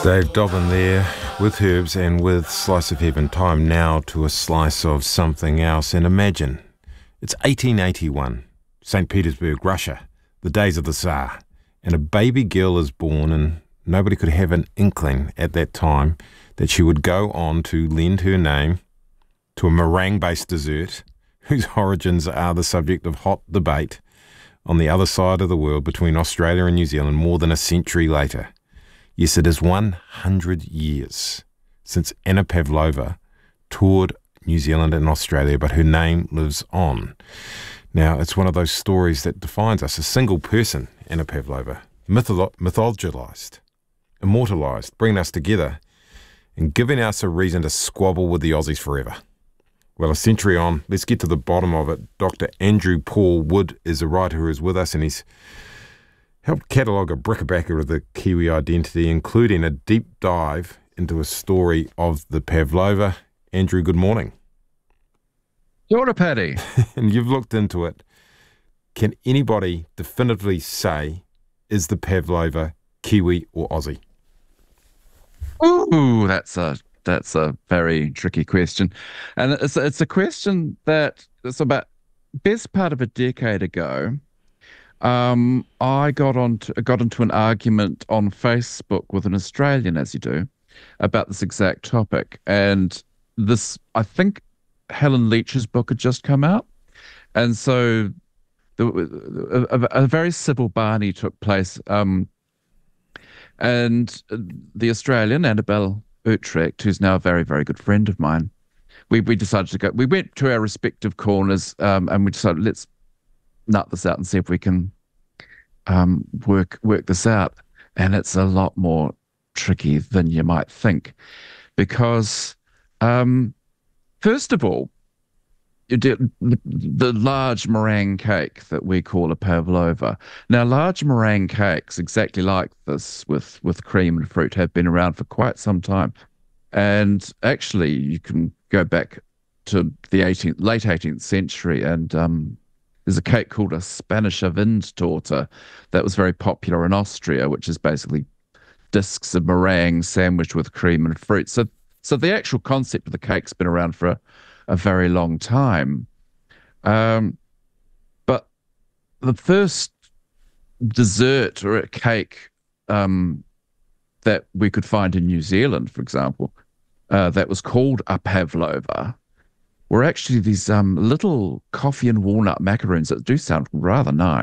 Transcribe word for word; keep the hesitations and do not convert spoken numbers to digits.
Dave Dobbin there with Herbs and with Slice of Heaven. Time now to a slice of something else. And imagine, it's eighteen eighty-one, Saint Petersburg, Russia, the days of the Tsar. And a baby girl is born, and nobody could have an inkling at that time that she would go on to lend her name to a meringue-based dessert whose origins are the subject of hot debate on the other side of the world between Australia and New Zealand more than a century later. Yes, it is one hundred years since Anna Pavlova toured New Zealand and Australia, but her name lives on. Now, it's one of those stories that defines us. A single person, Anna Pavlova, mytholo- mythologized, immortalized, bringing us together and giving us a reason to squabble with the Aussies forever. Well, a century on, let's get to the bottom of it. Doctor Andrew Paul Wood is a writer who is with us, and he's helped catalogue a bric-a-brac of the Kiwi identity, including a deep dive into a story of the Pavlova. Andrew, good morning. Kia ora, Paddy. And you've looked into it. Can anybody definitively say, is the Pavlova Kiwi or Aussie? Ooh, that's a that's a very tricky question, and it's a, it's a question that it's about best part of a decade ago. Um, I got on to, got into an argument on Facebook with an Australian, as you do, about this exact topic. And this, I think, Helen Leach's book had just come out, and so the, a, a very civil Barney took place. Um, and the Australian Annabelle Utrecht, who's now a very, very good friend of mine, we we decided to go. We went to our respective corners, um, and we decided let's nut this out and see if we can um, work work this out. And it's a lot more tricky than you might think, because um, first of all, you did the, the large meringue cake that we call a pavlova. Now, large meringue cakes, exactly like this, with with cream and fruit, have been around for quite some time. And actually, you can go back to the eighteenth, late eighteenth century, and um, there's a cake called a Spanish Windtorte that was very popular in Austria, which is basically discs of meringue sandwiched with cream and fruit. So, so the actual concept of the cake's been around for a, a very long time. Um, but the first dessert or a cake um, that we could find in New Zealand, for example, uh, that was called a pavlova, were actually these um, little coffee and walnut macaroons that do sound rather nice.